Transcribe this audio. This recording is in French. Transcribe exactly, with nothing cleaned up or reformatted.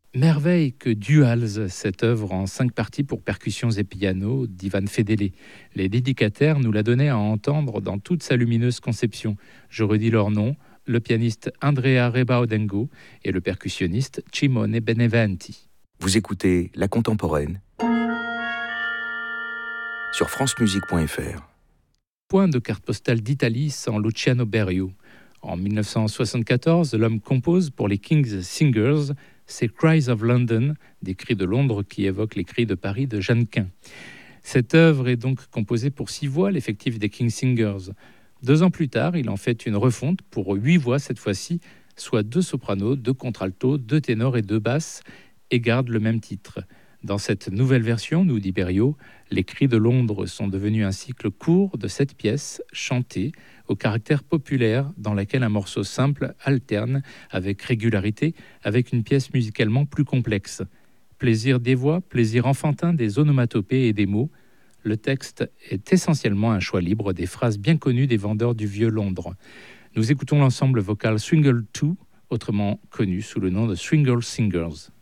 Merveille que Duals, cette œuvre en cinq parties pour percussions et piano d'Ivan Fedele. Les dédicataires nous la donnaient à entendre dans toute sa lumineuse conception. Je redis leur nom, le pianiste Andrea Rebaudengo et le percussionniste Cimone Beneventi. Vous écoutez La Contemporaine sur francemusique point f r. Point de carte postale d'Italie sans Luciano Berio. En dix-neuf cent soixante-quatorze, l'homme compose pour les King's Singers ces Cries of London, des cris de Londres qui évoquent les cris de Paris de Jeannequin. Cette œuvre est donc composée pour six voix, l'effectif des King's Singers. Deux ans plus tard, il en fait une refonte pour huit voix cette fois-ci, soit deux sopranos, deux contraltos, deux ténors et deux basses, et garde le même titre. Dans cette nouvelle version, nous dit Berio, les cris de Londres sont devenus un cycle court de sept pièces chantées au caractère populaire dans laquelle un morceau simple alterne avec régularité avec une pièce musicalement plus complexe. Plaisir des voix, plaisir enfantin des onomatopées et des mots. Le texte est essentiellement un choix libre des phrases bien connues des vendeurs du vieux Londres. Nous écoutons l'ensemble vocal Swingle deux, autrement connu sous le nom de Swingle Singers.